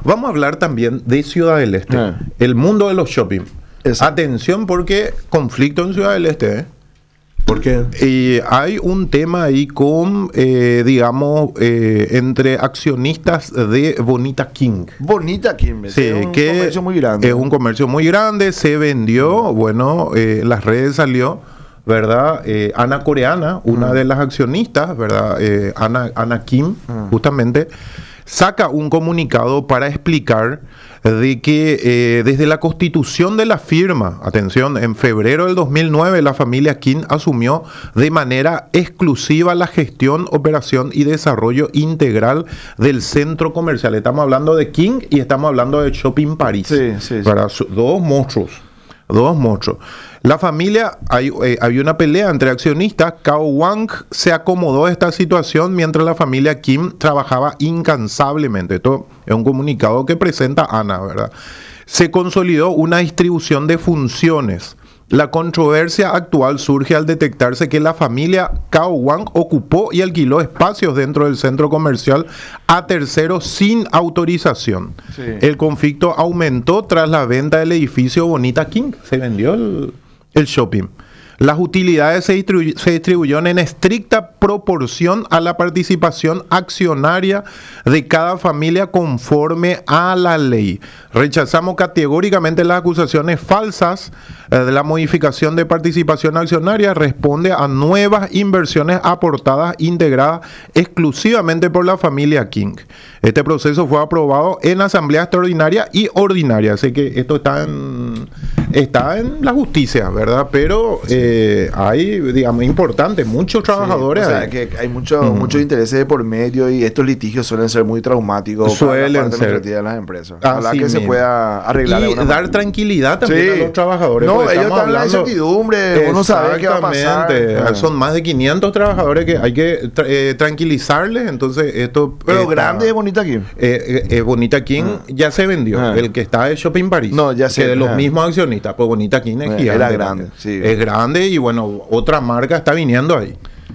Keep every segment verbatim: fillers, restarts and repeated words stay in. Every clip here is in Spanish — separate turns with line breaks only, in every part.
Vamos a hablar también de Ciudad del Este,
Ah.
el mundo de los shopping.
Eso.
Atención porque conflicto en Ciudad del Este, ¿eh?
¿Por qué?
Y hay un tema ahí con, eh, digamos, eh, entre accionistas de Bonita King.
Bonita Quilmes.
Sí,
es un
que
comercio muy grande.
es un comercio muy grande, se vendió, bueno, eh, en las redes salió, ¿verdad? Eh, Ana Coreana, una
Mm.
de las accionistas, ¿verdad? Eh, Ana, Ana Kim,
Mm.
justamente, saca un comunicado para explicar de que eh, desde la constitución de la firma, atención, en febrero del dos mil nueve la familia Kim asumió de manera exclusiva la gestión, operación y desarrollo integral del centro comercial. Estamos hablando de King y estamos hablando de Shopping París.
Sí, sí, sí.
Para su- dos monstruos. Dos monstruos. La familia, hay, eh, había una pelea entre accionistas. Cao Wang se acomodó a esta situación mientras la familia Kim trabajaba incansablemente. Esto es un comunicado que presenta Ana, ¿verdad? Se consolidó una distribución de funciones. La controversia actual surge al detectarse que la familia Cao Wang ocupó y alquiló espacios dentro del centro comercial a terceros sin autorización.
Sí.
El conflicto aumentó tras la venta del edificio Bonita King. Se vendió el, el shopping. Las utilidades se, distribu- se distribuyeron en estricta proporción a la participación accionaria de cada familia conforme a la ley. Rechazamos categóricamente las acusaciones falsas eh, de la modificación de participación accionaria. Responde a nuevas inversiones aportadas integradas exclusivamente por la familia King. Este proceso fue aprobado en asamblea extraordinaria y ordinaria. Así que esto está en, está en la justicia, ¿verdad? Pero eh, hay, digamos, importante, muchos trabajadores.
Sí, o sea,
ahí.
que hay mucho,
Mm.
muchos intereses de por medio y estos litigios suelen ser muy traumáticos
Suelen
para la parte
ser.
administrativa de las empresas. Ojalá
Así
que se
mismo.
pueda arreglar de
Y
alguna
dar
manera.
tranquilidad también
Sí.
a los trabajadores.
No,
porque
ellos
estamos
están en la
hablando-
incertidumbre, uno sabe qué va a pasar.
Exactamente.
Ah.
Son más de quinientos trabajadores que hay que tra- eh, tranquilizarles. Entonces, esto.
Pero
eh,
grande
está-
y bonita aquí.
Eh, eh, eh, Bonita King
Ah.
ya se vendió.
Ah.
El que está es Shopping París.
No, ya sé.
Que de los
Ah.
mismos accionistas. Pues Bonita King es
Eh,
gigante.
era
también.
grande, sí.
Es grande y bueno, otra marca está viniendo ahí.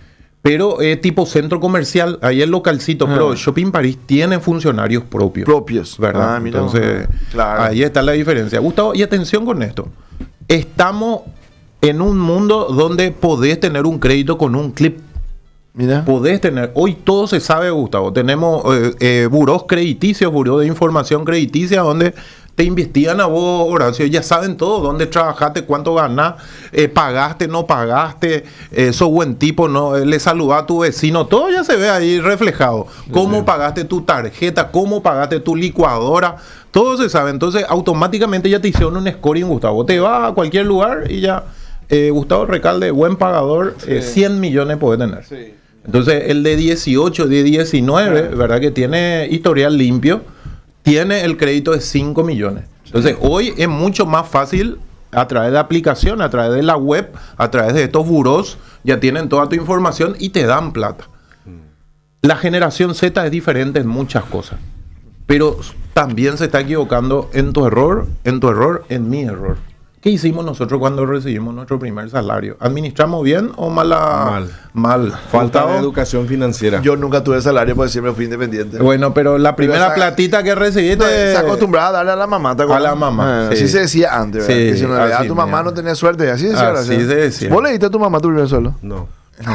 Pero es tipo centro comercial, ahí el localcito.
Ah.
Pero Shopping París tiene funcionarios propios.
Propios.
¿Verdad?
Ah, mira.
Entonces,
Claro.
ahí está la diferencia. Gustavo, y atención con esto. Estamos en un mundo donde podés tener un crédito con un clip.
Mira.
Podés tener, hoy todo se sabe, Gustavo. Tenemos eh, eh, burós crediticios, buró de información crediticia, donde te investigan a vos, Horacio. Ya saben todo, dónde trabajaste, cuánto ganás, eh, pagaste, no pagaste, eh, sos buen tipo, no, eh, le saludás a tu vecino. Todo ya se ve ahí reflejado. Cómo pagaste tu tarjeta, cómo pagaste tu licuadora. Todo se sabe. Entonces, automáticamente ya te hicieron un scoring, Gustavo. Te vas a cualquier lugar y ya, eh, Gustavo Recalde, buen pagador, eh, cien millones puede tener.
Sí.
Entonces, el de dieciocho, de diecinueve, ¿verdad? Que tiene historial limpio, tiene el crédito de cinco millones. Entonces, hoy es mucho más fácil a través de la aplicación, a través de la web, a través de estos burós, ya tienen toda tu información y te dan plata. La generación Z es diferente en muchas cosas, pero también se está equivocando en tu error, en tu error, en mi error. ¿Qué hicimos nosotros cuando recibimos nuestro primer salario? ¿Administramos bien o mala?
Mal.
Mal.
Falta de
Gustavo.
educación financiera.
Yo nunca tuve salario porque siempre fui independiente.
Bueno, pero la primera
esa-
platita que recibiste...
No, se acostumbraba a darle a la mamá. ¿te acuerdas?
A la mamá,
Ah,
sí.
Así se decía antes, ¿verdad?
Sí,
que si no le daba a
así
tu mamá
mismo.
no tenía suerte. Así decía.
Así
¿verdad?
se decía.
¿Vos le diste a tu mamá tu primer sueldo?
No.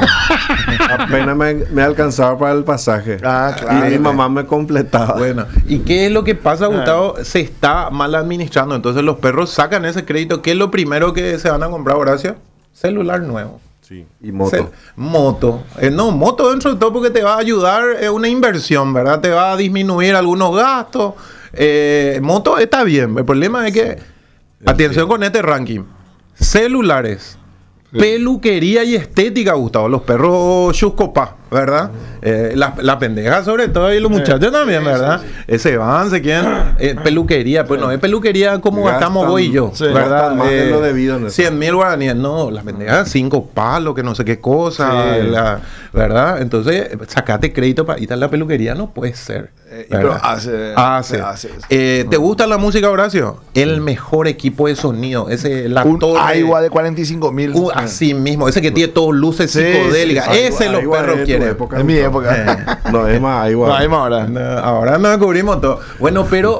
Apenas me, me alcanzaba para el pasaje.
Ah, claro.
Y mi mamá me completaba.
Bueno, ¿y qué es lo que pasa, Gustavo? Se está mal administrando. Entonces los perros sacan ese crédito. ¿Qué es lo primero que se van a comprar, Horacio? Celular nuevo.
Sí. Y moto.
Cel- moto. Eh, no, moto dentro de todo porque te va a ayudar, es una inversión, ¿verdad? Te va a disminuir algunos gastos. Eh, moto está bien. El problema es que, atención con este ranking. Celulares. Peluquería y estética, Gustavo. Los perros chuscopá, ¿verdad? Eh, la, la pendeja sobre todo y los muchachos también, ¿verdad? Eh, se van, se quieren. Eh, peluquería, pues no es peluquería como
Gastan-
gastamos vos y yo,
sí,
¿verdad?
gastan más de lo debido en eso.
cien mil guaraníes. No, las pendejas, cinco palos, que no sé qué cosa,
Sí.
la- ¿verdad? Entonces, sacate crédito para ir a la peluquería, no puede ser.
Eh, y pero
¿verdad?
hace-
Hace.
se hace eso.
Eh, ¿Te gusta la música, Horacio? El mejor equipo de sonido. Ese, la
Un
torre.
Aiwa de cuarenta y cinco mil.
Uh, así mismo, ese que tiene todos luces
Sí,
psicodélicas.
sí, sí.
Ese los
Aiwa
perros
es tu
quieren.
época,
En mi
Gustavo.
época.
No, es más, ahí
No,
va.
ahí va ahora.
No, ahora nos cubrimos todo. Bueno, pero